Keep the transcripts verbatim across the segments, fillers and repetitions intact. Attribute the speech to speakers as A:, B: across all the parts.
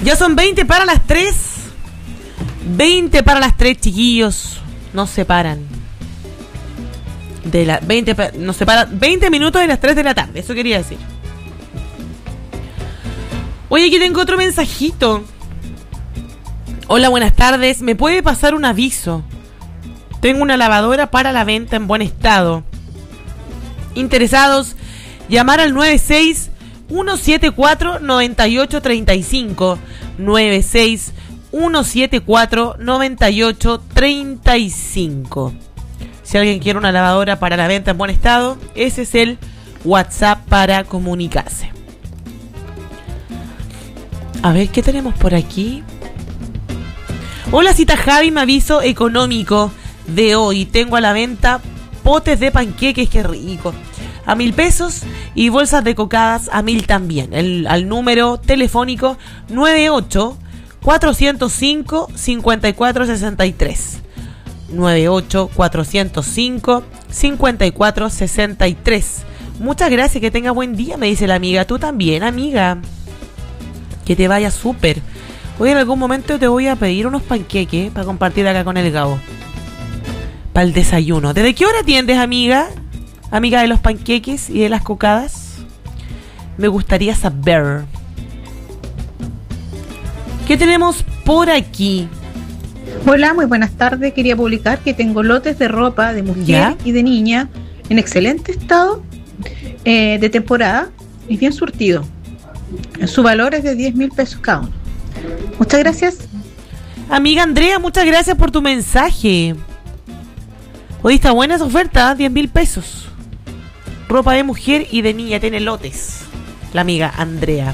A: Ya son veinte para las tres. veinte para las tres, chiquillos. No se paran. De la veinte, no se para, veinte minutos de las tres de la tarde. Eso quería decir. Oye, aquí tengo otro mensajito. Hola, buenas tardes. ¿Me puede pasar un aviso? Tengo una lavadora para la venta en buen estado. Interesados, llamar al nueve seis uno siete cuatro nueve ocho tres cinco. nueve seis uno siete cuatro nueve ocho tres cinco. Si alguien quiere una lavadora para la venta en buen estado, ese es el WhatsApp para comunicarse. A ver, ¿qué tenemos por aquí? Hola, cita Javi, me aviso económico de hoy. Tengo a la venta potes de panqueques, qué rico, a mil pesos, y bolsas de cocadas a mil también. El, al número telefónico nueve ocho cuatro cero cinco cinco cuatro seis tres. nueve ocho cuatro cero cinco cinco cuatro seis tres. Muchas gracias, que tenga buen día, me dice la amiga. Tú también, amiga. Que te vaya súper. Hoy en algún momento te voy a pedir unos panqueques para compartir acá con el Gabo. Para el desayuno. ¿Desde qué hora atiendes, amiga? Amiga de los panqueques y de las cocadas. Me gustaría saber. ¿Qué tenemos por aquí?
B: Hola, muy buenas tardes. Quería publicar que tengo lotes de ropa de mujer ¿Ya? y de niña en excelente estado, eh, de temporada y bien surtido. Su valor es de diez mil pesos cada uno. Muchas gracias.
A: Amiga Andrea, muchas gracias por tu mensaje. Hoy está buena esa oferta, diez mil pesos. Ropa de mujer y de niña, tiene lotes. La amiga Andrea.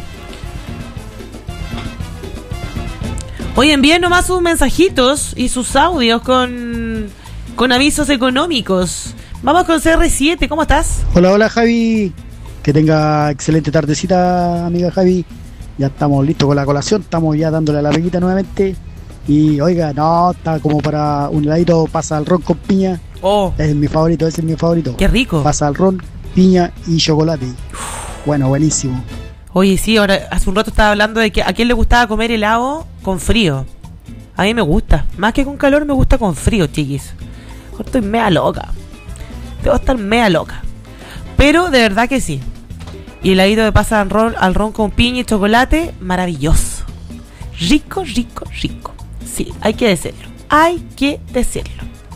A: Hoy envíen nomás sus mensajitos y sus audios con, con avisos económicos. Vamos con C R siete, ¿cómo estás?
C: Hola, hola Javi. Que tenga excelente tardecita, amiga Javi. Ya estamos listos con la colación, estamos ya dándole a la peguita nuevamente. Y oiga, no, está como para un heladito, pasa al ron con piña.
A: Oh.
C: Es mi favorito, ese es mi favorito.
A: Qué rico.
C: Pasa al ron, piña y chocolate. Bueno, buenísimo.
A: Oye, sí, ahora hace un rato estaba hablando de que a quién le gustaba comer helado con frío. A mí me gusta, más que con calor me gusta con frío, chiquis. Estoy mea loca. Debo estar mea loca. Pero de verdad que sí. Y el heladito de pasa al ron, al ron con piña y chocolate, maravilloso. Rico, rico, rico. Sí, hay que decirlo. Hay que decirlo.